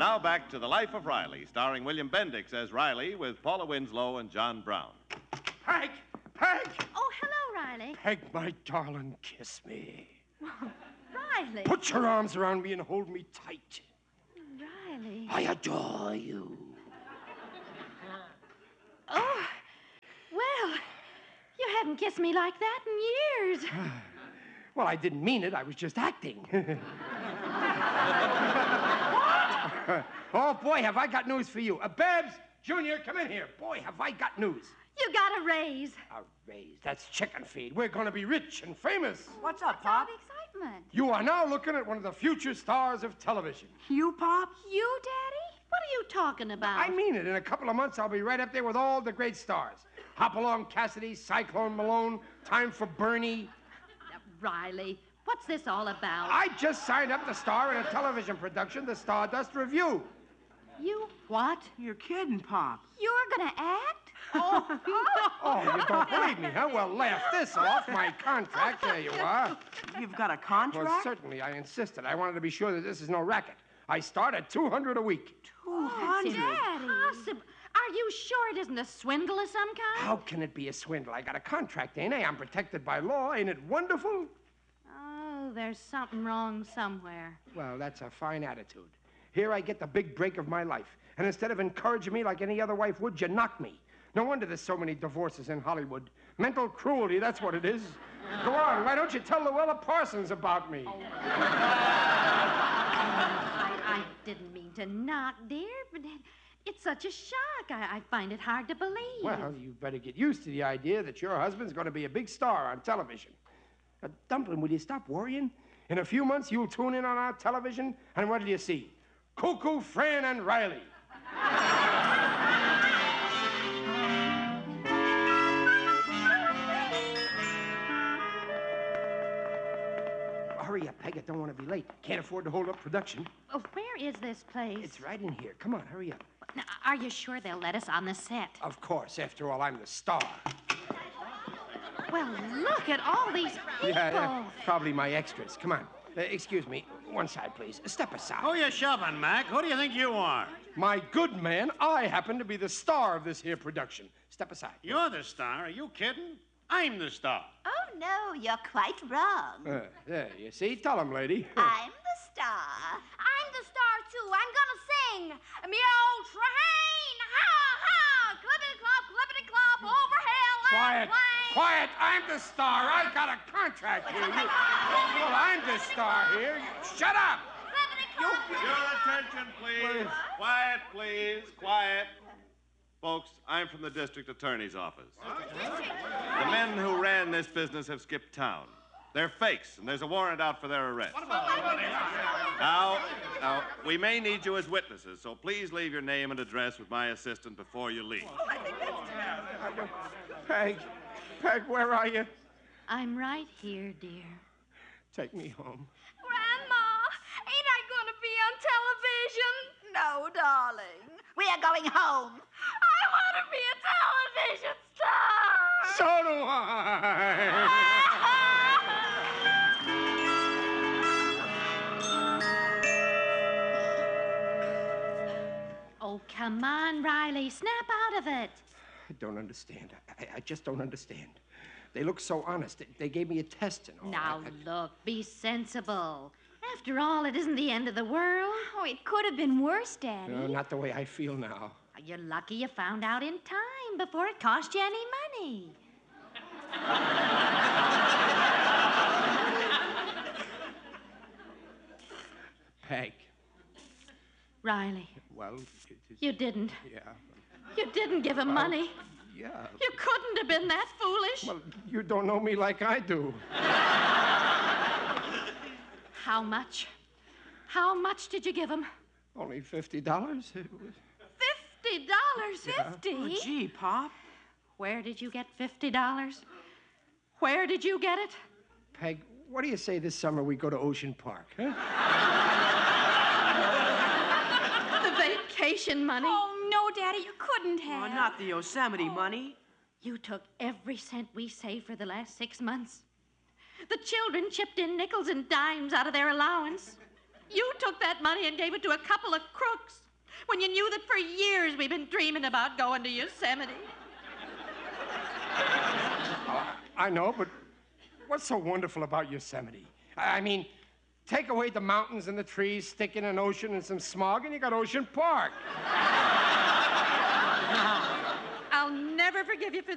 now back to The Life of Riley, starring William Bendix as Riley with Paula Winslow and John Brown. Peg! Peg! Oh, hello, Riley. Peg, my darling, kiss me. Riley. Put your arms around me and hold me tight. Riley. I adore you. Oh, well, you haven't kissed me like that in years. Well, I didn't mean it. I was just acting. Oh, boy, have I got news for you. Babs, Junior, come in here. Boy, have I got news. You got a raise. A raise? That's chicken feed. We're going to be rich and famous. What's up, Pop? Excitement. You are now looking at one of the future stars of television. You, Pop? You, Daddy? What are you talking about? I mean it. In a couple of months, I'll be right up there with all the great stars. Hopalong Cassidy, Cyclone Malone, Time for Bernie. Riley, what's this all about? I just signed up to star in a television production, The Stardust Review. You what? You're kidding, Pop. You're gonna act? Oh, you don't believe me, huh? Well, laugh this off. My contract. There you are. You've got a contract? Well, certainly. I insisted. I wanted to be sure that this is no racket. I start at $200 a week. 200? Impossible. Are you sure it isn't a swindle of some kind? How can it be a swindle? I got a contract, ain't I? I'm protected by law. Ain't it wonderful? Oh, there's something wrong somewhere. Well, that's a fine attitude. Here I get the big break of my life. And instead of encouraging me like any other wife would, you knock me. No wonder there's so many divorces in Hollywood. Mental cruelty, that's what it is. Go on, why don't you tell Luella Parsons about me? Oh. I didn't mean to knock, dear, but it's such a shock. I find it hard to believe. Well, you better get used to the idea that your husband's going to be a big star on television. Dumpling, will you stop worrying? In a few months, you'll tune in on our television, and what do you see? Cuckoo, Fran, and Riley. Hurry up, Peg. I don't want to be late. Can't afford to hold up production. Oh, where is this place? It's right in here. Come on, hurry up. Now, are you sure they'll let us on the set? Of course. After all, I'm the star. Well, look at all these people. Yeah, probably my extras. Come on. Excuse me. One side, please. Step aside. Who you shoving, Mac? Who do you think you are? My good man, I happen to be the star of this here production. Step aside. You're the star. Are you kidding? I'm the star. Oh, no, you're quite wrong. There, you see? Tell him, lady. I'm the star. I'm the star, too. I'm gonna sing. Me old train, ha, ha, clippity-clop, over hill and Quiet. plain. Quiet. I'm the star. I got a contract here. Well, I'm the star here. Shut up. Your attention, please. Quiet, please. Quiet. Folks, I'm from the district attorney's office. The men who ran this business have skipped town. They're fakes, and there's a warrant out for their arrest. Now, we may need you as witnesses, so please leave your name and address with my assistant before you leave. Peg, where are you? I'm right here, dear. Take me home. Grandma, ain't I gonna be on television? No, darling. We are going home. I want to be a television star. So do I. Oh, come on, Riley. Snap out of it. I don't understand. I just don't understand. They look so honest. They gave me a test and all. Now, look, be sensible. After all, it isn't the end of the world. Oh, it could have been worse, Daddy. No, not the way I feel now. You're lucky you found out in time before it cost you any money. Peg. Riley, Well, you didn't. yeah. You didn't give him money. Yeah. You couldn't have been that foolish. Well, you don't know me like I do. How much? How much did you give him? Only $50. $50? Oh, gee, Pop. Where did you get $50? Where did you get it? Peg, what do you say this summer we go to Ocean Park, huh? The vacation money. Oh, no, Daddy, you couldn't have. Oh, not the Yosemite money. You took every cent we saved for the last 6 months. The children chipped in nickels and dimes out of their allowance. You took that money and gave it to a couple of crooks when you knew that for years we've been dreaming about going to Yosemite. I know, but what's so wonderful about Yosemite? I mean, take away the mountains and the trees, stick in an ocean and some smog, and you got Ocean Park. I'll never forgive you for